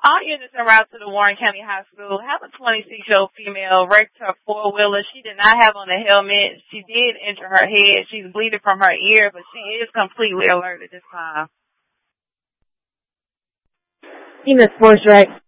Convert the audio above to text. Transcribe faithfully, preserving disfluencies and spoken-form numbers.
All units en route to the Warren County Hospital have a twenty-six-year-old female wrecked her four-wheeler. She did not have on a helmet. She did injure her head. She's bleeding from her ear, but she is completely alert at this time. Phoenix Sports Direct.